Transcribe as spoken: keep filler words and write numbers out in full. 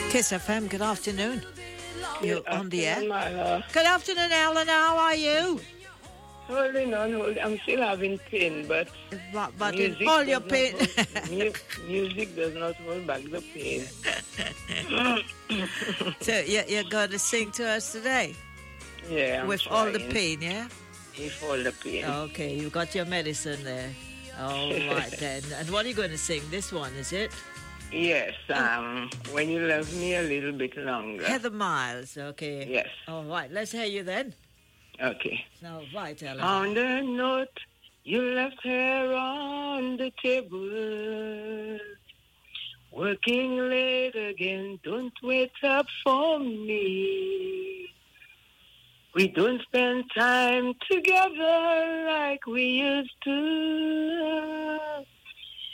Kiss F M, good afternoon. You're Good on the air. afternoon, Marla. Good afternoon, Ellen. How are you? Holding on, hold. I'm still having pain, but But, but music in all does your not pain. hold- mu- music does not hold back the pain. So you, you're going to sing to us today? Yeah, I'm With trying. all the pain, yeah? With all the pain. Okay, you got your medicine there. All right, then. And what are you going to sing? This one, is it? Yes, um, when you love me a little bit longer. Heather Miles, okay. Yes. All right, let's hear you then. Okay. All right, Ellen. On the note, you left her on the table. Working late again, don't wait up for me. We don't spend time together like we used to.